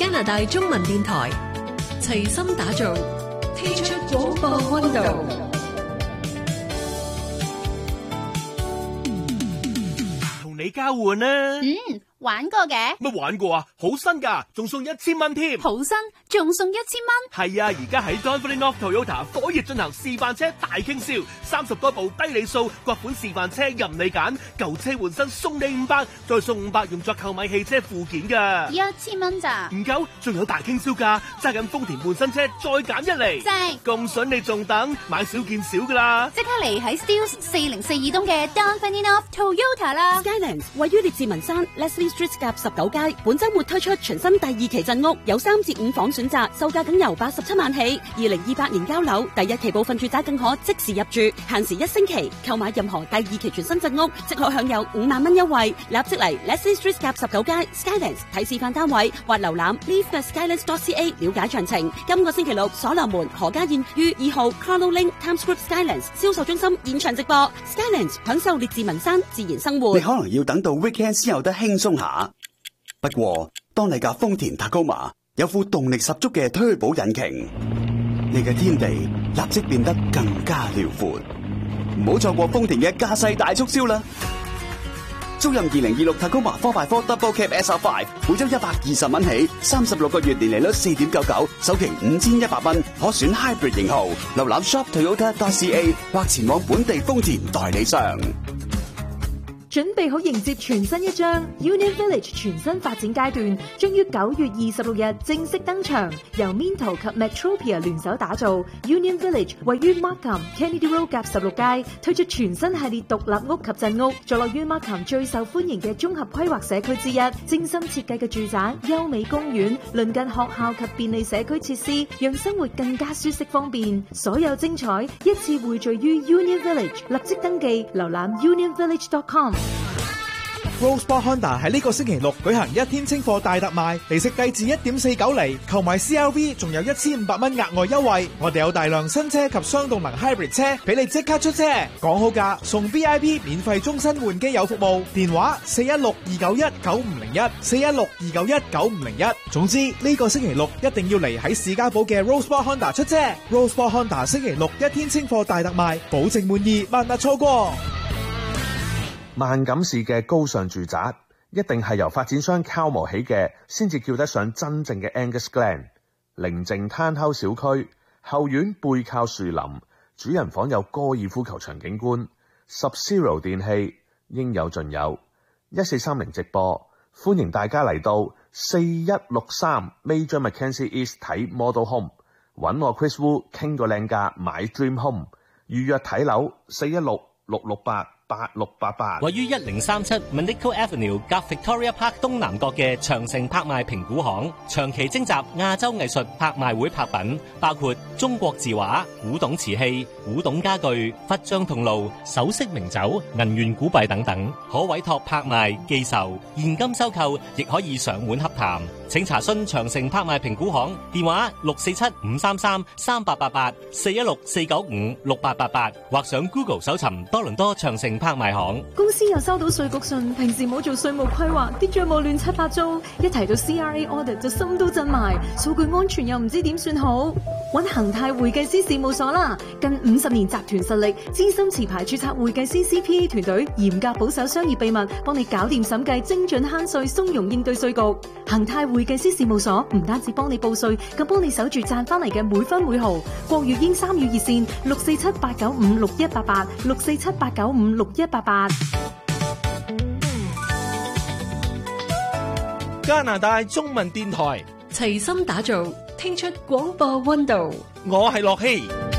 加拿大中文電台齊心打造，聽出廣播溫度。 同你交換啦。 玩過嘅。 乜玩過啊？好新㗎，仲送1000蚊添。 好新，仲送1000蚊。 係啊，而家喺 Donflin North Toyota 火熱進行示範車大傾銷，30多部低里數各款示範車任你揀，舊車換新送你500，再送500用作購買汽車附件㗎。 1000蚊咋？ 唔夠，仲有大傾銷價，揸緊豐田換新車再減1厘。 正， 咁筍你仲等？買少見少㗎啦！ 即刻嚟喺 Steeles 4042東嘅 Donflin North Toyota 啦。 Skylands 位於列治文山 Leslie Street 夾19街，本周末推出全新第2期鎮屋，有3至5房選擇，售價僅由87萬起。2028年交樓，第1期部分住宅更可即時入住，限時1星期。購買任何第2期全新鎮屋，即可享有5萬蚊優惠。立即嚟 Leslie Street 夾19街 Skylands 睇示範單位，或瀏覽 leave.skylands.ca 了解詳情。今個星期六，所羅門何家燕於2號 Carlo Link Times Square Skylands 銷售中心現場直播。Skylands 享受列治文山自然生活。 你可能要等到 weekend 先有得輕鬆下。不過，當你架豐田 Tacoma 有副動力十足嘅推保引擎，你嘅天地立即變得更加遼闊。唔好錯過豐田嘅駕駛大促銷啦！租賃2026 Tacoma 4x4 Double Cab SR5，每周120蚊起，36個月年利率4.99，首期5100蚊，可選 Hybrid 型號。瀏覽 shoptoyota.ca 或前往本地豐田代理商。 準備好迎接全新一章 Union Village 全新發展階段，將於9月26日正式登場。由 Minto 及 Metropia 聯手打造 Union Village， 位於 Markham Kennedy Road 夾16街，推出全新系列獨立屋及鎮屋，坐落於 Markham 最受歡迎嘅綜合規劃社區之一。精心設計嘅住宅、優美公園、鄰近學校及便利社區設施，讓生活更加舒適方便。所有精彩一次匯聚於 Union Village， 立即登記瀏覽 unionvillage.com。Rosebud Honda 喺呢個星期六舉行1天清貨大特賣，利息低至 1.49 厘，購買 CRV 仲有1500蚊額外優惠。我哋有大量新車及雙動能 Hybrid 車俾你即刻出車，講好價送 VIP 免費終身換機油服務，電話416-291-9501 416-291-9501。總之呢個星期六一定要嚟喺士嘉堡嘅 Rosebud Honda 出車。Rosebud Honda 星期六1天清貨大特賣，保證滿意，萬勿錯過。 萬錦市嘅高尚住宅一定係由發展商敲磨起嘅，先至叫得上真正嘅 Angus Glen。寧靜攤口小區，後院背靠樹林，主人房有高爾夫球場景觀， Sub-Zero 電器應有盡有。1430直播，歡迎大家嚟到4163 Major Mackenzie East 睇 Model Home， 揾我 Chris Wu 傾個靚價買 Dream Home， 預約睇樓416-668-8688。 位於1037 Manico Avenue 夾 Victoria Park 東南角嘅長城拍賣評估行，長期徵集亞洲藝術拍賣會拍品，包括中國字畫、古董瓷器、古董家具、佛像銅爐、首飾名酒、銀元古幣等等，可委託拍賣、寄售、現金收購，亦可以上門洽談。請查詢長城拍賣評估行電話647-533-3888 416-495-6888，或上 Google 搜尋多倫多長城拍賣行。 公司又收到稅局信，平時冇做稅務規劃，啲帳務亂七八糟，一提到 CRA audit 就心都震埋，數據安全又唔知點算好。揾恒泰會計師事務所啦，近50年集團實力，資深持牌註冊會計師 CPA 團隊，嚴格保守商業秘密，幫你搞掂審計，精準慳稅，鬆容應對稅局。恒泰會計師事務所唔單止幫你報稅，更幫你守住賺翻嚟嘅每分每毫。國粵英3語熱線647-895-6188 647-895-6188。 加拿大中文電台齊心打造，聽出廣播溫度。 我係樂希。